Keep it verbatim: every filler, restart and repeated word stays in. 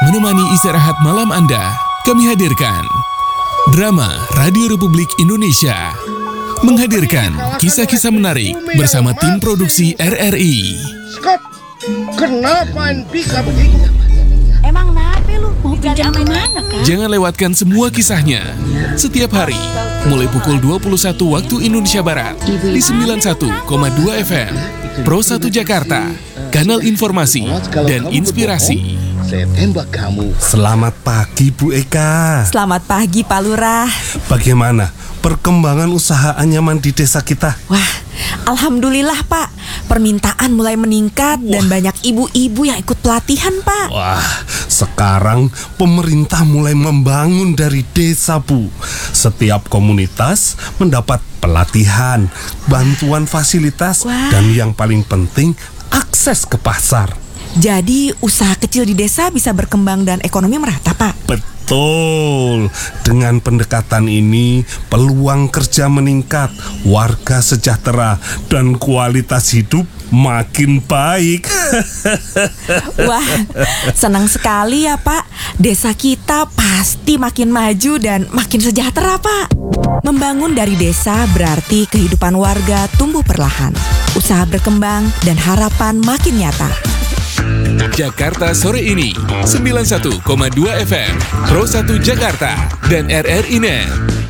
menemani istirahat malam Anda, kami hadirkan Drama Radio Republik Indonesia menghadirkan kisah-kisah menarik bersama tim produksi R R I. Scott, kenapa bisa begitu? Emang nape lu? Mau pinjam kemana, Kak? Jangan lewatkan semua kisahnya setiap hari mulai pukul dua puluh satu waktu Indonesia Barat di sembilan puluh satu koma dua F M Pro satu Jakarta, kanal informasi dan inspirasi. Saya tembak kamu. Selamat pagi Bu Eka. Selamat pagi Pak Lurah. Bagaimana perkembangan usaha anyaman di desa kita? Wah, alhamdulillah Pak. Permintaan mulai meningkat dan banyak ibu-ibu yang ikut pelatihan Pak. Wah, sekarang pemerintah mulai membangun dari desa Bu. Setiap komunitas mendapat pelatihan, bantuan fasilitas, Wah. dan yang paling penting akses ke pasar. Jadi usaha kecil di desa bisa berkembang dan ekonomi merata Pak. Betul. Dengan pendekatan ini, peluang kerja meningkat, warga sejahtera, dan kualitas hidup makin baik. Wah, senang sekali ya Pak. Desa kita pasti makin maju dan makin sejahtera Pak. Membangun dari desa berarti kehidupan warga tumbuh perlahan, usaha berkembang, dan harapan makin nyata. Jakarta sore ini sembilan puluh satu koma dua F M Pro satu Jakarta dan R R I Net.